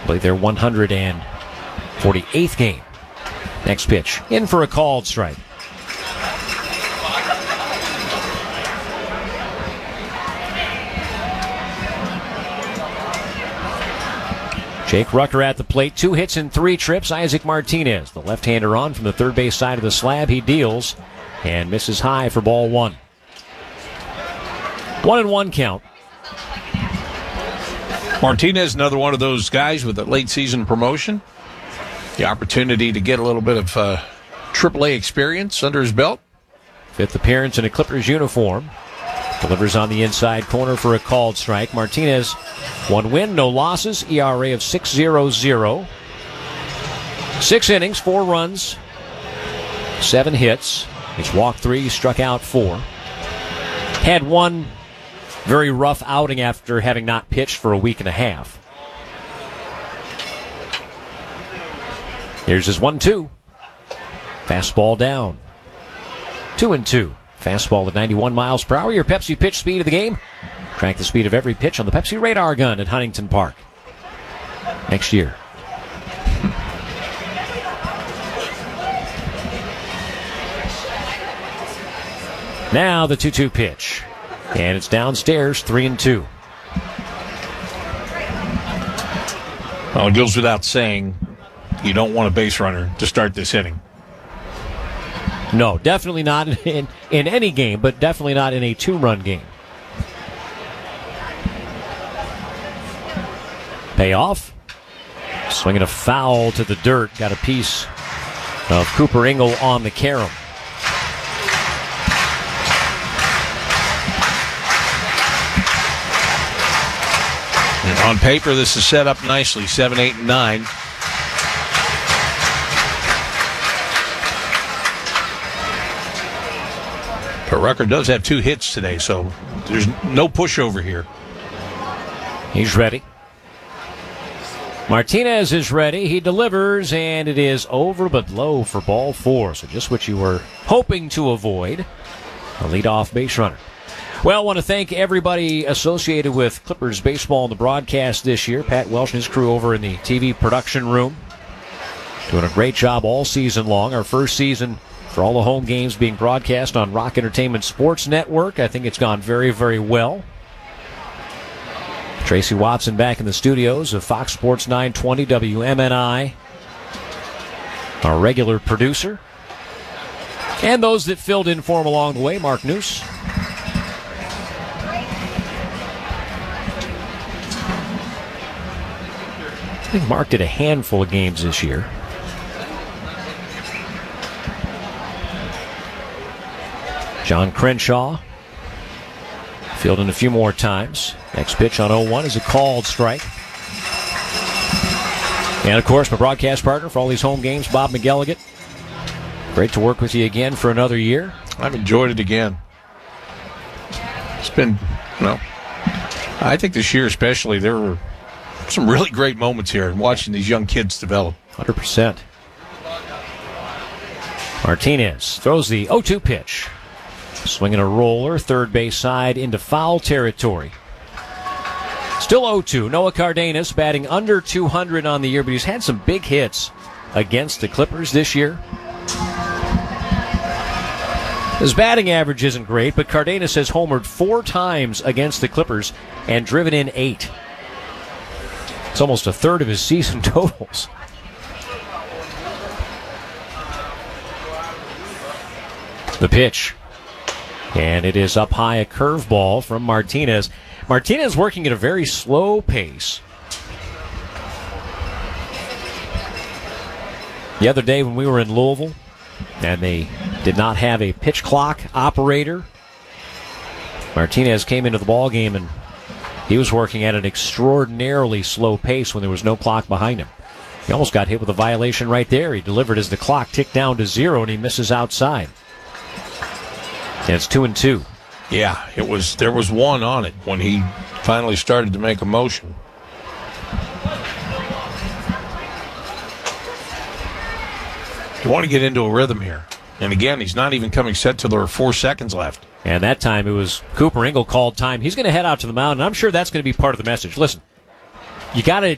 Play their 148th game. Next pitch, in for a called strike. Jake Rucker at the plate, 2 hits and 3 trips. Isaac Martinez, the left-hander on from the third base side of the slab. He deals and misses high for ball 1. 1-1 count. Martinez, another one of those guys with a late season promotion. The opportunity to get a little bit of AAA experience under his belt. 5th appearance in a Clippers uniform. Delivers on the inside corner for a called strike. Martinez, 1 win, no losses, ERA of 6.00. 6 innings, 4 runs, 7 hits. He's walked 3, struck out 4. Had 1 very rough outing after having not pitched for a week and a half. Here's his 1-2. Fastball down. 2-2. Fastball at 91 miles per hour. Your Pepsi pitch speed of the game. Track the speed of every pitch on the Pepsi Radar Gun at Huntington Park next year. Now the 2-2 pitch. And it's downstairs, 3-2. Well, it goes without saying, you don't want a base runner to start this inning. No, definitely not in any game, but definitely not in a 2-run game. Payoff. Swinging a foul to the dirt. Got a piece of Cooper Ingle on the carom. And on paper, this is set up nicely, 7, 8, and 9. But Rucker does have 2 hits today, so there's no pushover here. He's ready. Martinez is ready. He delivers, and it is over but low for ball 4. So just what you were hoping to avoid. A leadoff base runner. Well, I want to thank everybody associated with Clippers baseball and the broadcast this year. Pat Welsh and his crew over in the TV production room. Doing a great job all season long. Our first season for all the home games being broadcast on Rock Entertainment Sports Network. I think it's gone very, very well. Tracy Watson back in the studios of Fox Sports 920 WMNI. Our regular producer. And those that filled in for him along the way, Mark Noose. I think Mark did a handful of games this year. John Crenshaw fielding a few more times. Next pitch on 0-1 is a called strike. And, of course, my broadcast partner for all these home games, Bob McElligott. Great to work with you again for another year. I've enjoyed it again. It's been, I think this year especially, there were some really great moments here and watching these young kids develop. 100%. Martinez throws the 0-2 pitch. Swinging a roller, third base side into foul territory. Still 0-2. Noah Cardenas batting under 200 on the year, but he's had some big hits against the Clippers this year. His batting average isn't great, but Cardenas has homered 4 times against the Clippers and driven in 8. It's almost a third of his season totals. The pitch. And it is up high, a curveball from Martinez. Martinez working at a very slow pace. The other day when we were in Louisville, and they did not have a pitch clock operator, Martinez came into the ballgame and he was working at an extraordinarily slow pace when there was no clock behind him. He almost got hit with a violation right there. He delivered as the clock ticked down to 0 and he misses outside. And it's 2-2. Yeah, there was 1 on it when he finally started to make a motion. You want to get into a rhythm here. And again, he's not even coming set till there are 4 seconds left. And that time it was Cooper Ingle called time. He's going to head out to the mound, and I'm sure that's going to be part of the message. Listen, you got to